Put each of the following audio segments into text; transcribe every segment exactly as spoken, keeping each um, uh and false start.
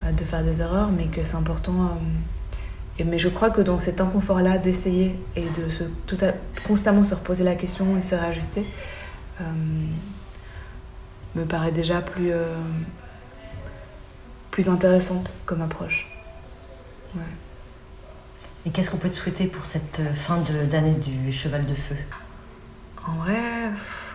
de faire des erreurs, mais que c'est important. Euh, et, mais je crois que dans cet inconfort-là, d'essayer et de se, tout à, constamment se reposer la question et se réajuster, euh, me paraît déjà plus, euh, plus intéressante comme approche. Ouais. Et qu'est-ce qu'on peut te souhaiter pour cette fin de, d'année du Cheval de Feu ? En vrai...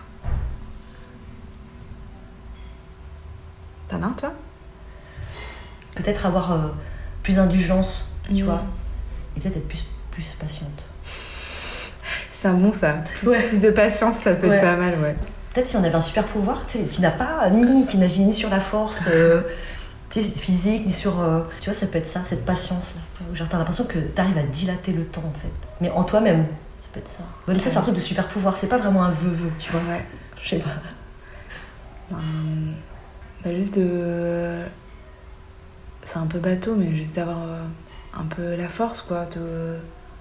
T'en as un, toi ? Peut-être avoir euh, plus d'indulgence, tu mmh. vois, et peut-être être plus, plus patiente. C'est un bon, ça. Plus, ouais. plus de patience, ça peut ouais. être pas mal, ouais. Peut-être si on avait un super pouvoir, tu sais, qui n'a pas ni, qui n'agit ni sur la force euh, tu sais, physique, ni sur... Euh, tu vois, ça peut être ça, cette patience. Genre, t'as l'impression que t'arrives à dilater le temps, en fait. Mais en toi-même, ça peut être ça. Même ouais. ça, c'est un truc de super pouvoir. C'est pas vraiment un vœu-vœu, tu vois. Ouais. Je sais pas. Hum, bah juste de... C'est un peu bateau, mais juste d'avoir euh, un peu la force, quoi. De...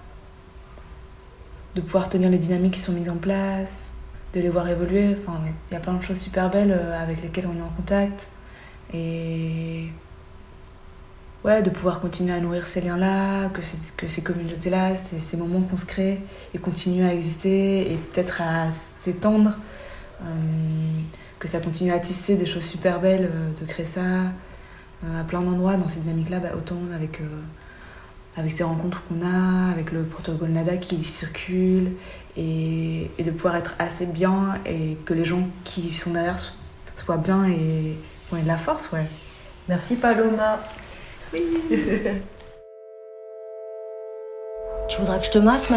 de pouvoir tenir les dynamiques qui sont mises en place, de les voir évoluer. Enfin, il y a plein de choses super belles euh, avec lesquelles on est en contact. Et... ouais, de pouvoir continuer à nourrir ces liens-là, que, c'est, que ces communautés-là, ces, ces moments qu'on se crée, et continuent à exister, et peut-être à s'étendre, euh, que ça continue à tisser des choses super belles, euh, de créer ça euh, à plein d'endroits dans ces dynamiques-là, bah, autant avec, euh, avec ces rencontres qu'on a, avec le protocole NADA qui circule, et, et de pouvoir être assez bien, et que les gens qui sont derrière soient bien et aient de la force, ouais. Merci Paloma. Oui. Tu voudras que je te masse, mamie ?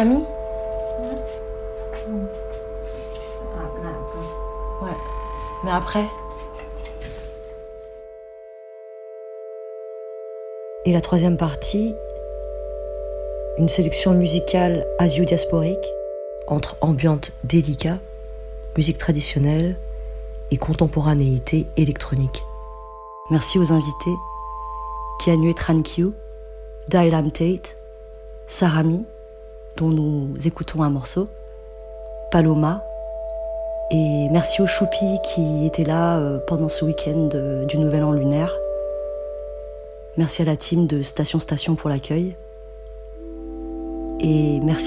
Ouais. Mais après ? Et la troisième partie, une sélection musicale asio-diasporique entre ambiante délicat, musique traditionnelle et contemporanéité électronique. Merci aux invités Kianue Trankiu, Dailam Tate, Sarami, dont nous écoutons un morceau, Paloma, et merci aux Choupi qui étaient là pendant ce week-end du Nouvel An lunaire. Merci à la team de Station Station pour l'accueil. Et merci